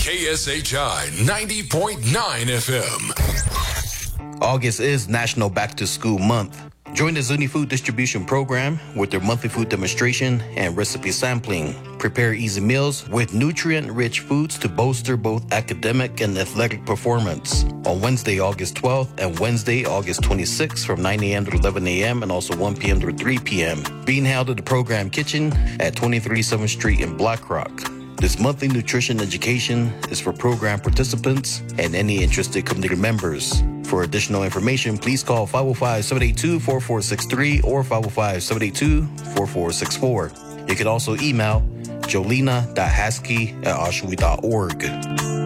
KSHI 90.9 FM. August is National Back to School Month. Join the Zuni Food Distribution Program with their monthly food demonstration and recipe sampling. Prepare easy meals with nutrient-rich foods to bolster both academic and athletic performance. On Wednesday, August 12th and Wednesday, August 26th from 9 a.m. to 11 a.m. and also 1 p.m. to 3 p.m. Being held at the program kitchen at 23 7th Street in Black Rock. This monthly nutrition education is for program participants and any interested community members. For additional information, please call 505-782-4463 or 505-782-4464. You can also email jolina.haskey@oshawi.org.